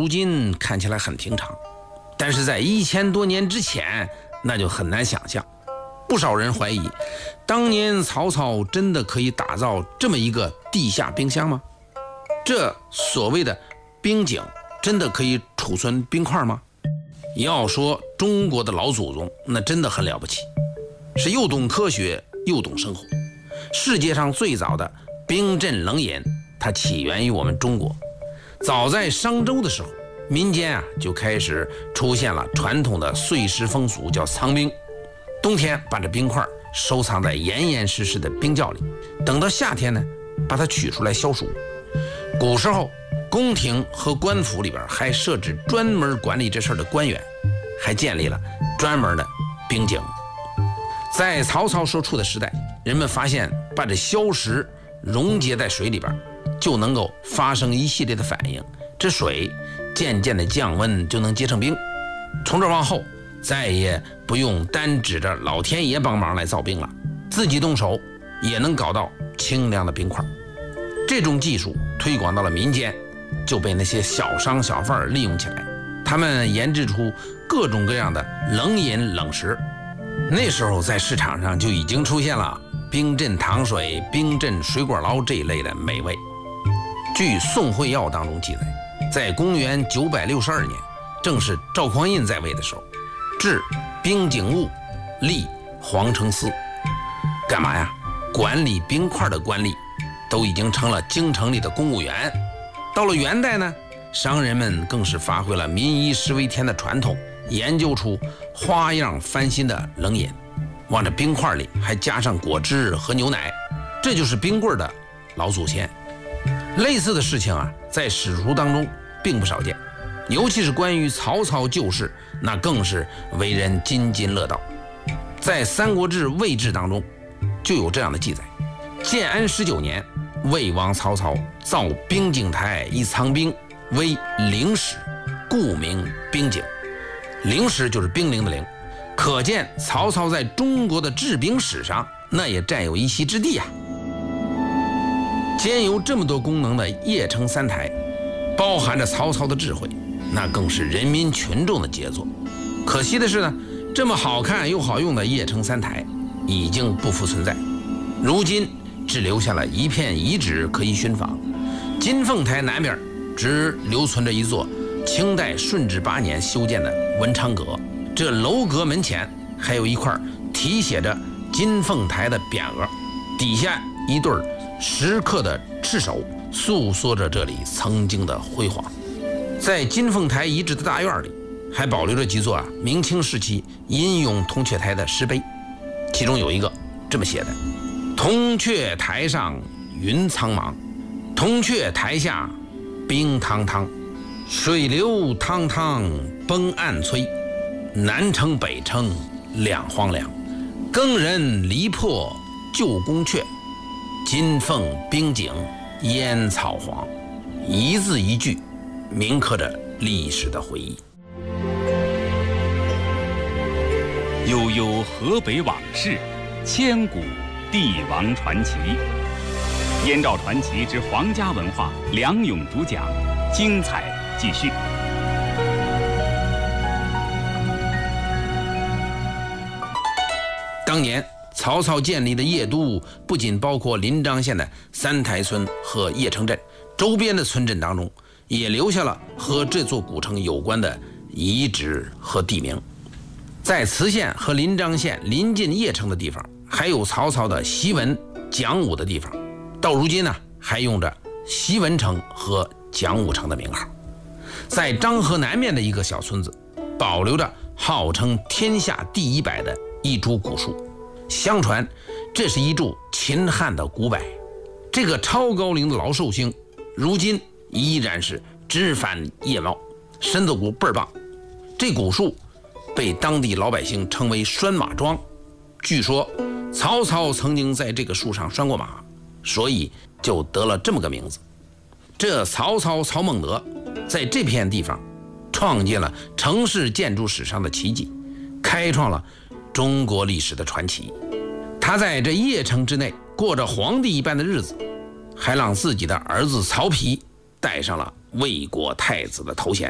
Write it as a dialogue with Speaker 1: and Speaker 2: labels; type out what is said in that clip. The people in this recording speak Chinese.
Speaker 1: 如今看起来很平常，但是在1000多年之前，那就很难想象。不少人怀疑，当年曹操真的可以打造这么一个地下冰箱吗？这所谓的冰井真的可以储存冰块吗？要说中国的老祖宗，那真的很了不起，是又懂科学又懂生活。世界上最早的冰镇冷饮，它起源于我们中国。早在商周的时候，民间就开始出现了传统的岁时风俗，叫藏冰。冬天把这冰块收藏在严严实实的冰窖里，等到夏天呢，把它取出来消暑。古时候宫廷和官府里边还设置专门管理这事儿的官员，还建立了专门的冰井。在曹操所处的时代，人们发现把这硝石溶解在水里边，就能够发生一系列的反应，这水渐渐的降温，就能结成冰。从这往后再也不用单指着老天爷帮忙来造冰了，自己动手也能搞到清凉的冰块。这种技术推广到了民间，就被那些小商小贩利用起来，他们研制出各种各样的冷饮冷食。那时候在市场上就已经出现了冰镇糖水、冰镇水果捞这一类的美味。据《宋会要》当中记载，在公元962年，正是赵匡胤在位的时候，置冰井务，立皇城司。干嘛呀？管理冰块的官吏都已经成了京城里的公务员。到了元代呢，商人们更是发挥了民以食为天的传统，研究出花样翻新的冷饮，往这冰块里还加上果汁和牛奶，这就是冰棍的老祖先。类似的事情在史书当中并不少见，尤其是关于曹操旧事，那更是为人津津乐道。在《三国志·魏志》当中就有这样的记载：建安19年，魏王曹操造冰井台以藏冰，为灵石，故名冰井。灵石就是冰凌的凌，可见曹操在中国的制冰史上那也占有一席之地啊。兼有这么多功能的邺城三台，包含着曹操的智慧，那更是人民群众的杰作。可惜的是呢，这么好看又好用的邺城三台已经不复存在，如今只留下了一片遗址可以寻访。金凤台南边只留存着一座清代顺治8年修建的文昌阁，这楼阁门前还有一块题写着金凤台的匾额，底下一对石刻的赤手，诉说着这里曾经的辉煌。在金凤台遗址的大院里，还保留着几座明清时期吟咏铜雀台的石碑，其中有一个这么写的：铜雀台上云苍茫，铜雀台下冰汤汤，水流汤汤崩暗摧，南城北城两荒凉，更人离破旧宫阙，金凤冰井烟草黄。一字一句铭刻着历史的回忆。
Speaker 2: 悠悠河北往事，千古帝王传奇。燕赵传奇之皇家文化，梁勇主讲，精彩继续。
Speaker 1: 当年曹操建立的邺都不仅包括临漳县的三台村和邺城镇，周边的村镇当中也留下了和这座古城有关的遗址和地名。在磁县和临漳县临近邺城的地方，还有曹操的檄文、讲武的地方，到如今呢还用着檄文城和讲武城的名号。在漳河南面的一个小村子，保留着号称天下第100的一株古树，相传这是一株秦汉的古柏。这个超高龄的老寿星如今依然是枝繁叶茂，身子骨倍儿棒。这古树被当地老百姓称为拴马桩，据说曹操曾经在这个树上拴过马，所以就得了这么个名字。这曹操曹孟德在这片地方创建了城市建筑史上的奇迹，开创了中国历史的传奇。他在这邺城之内过着皇帝一般的日子，还让自己的儿子曹丕戴上了魏国太子的头衔。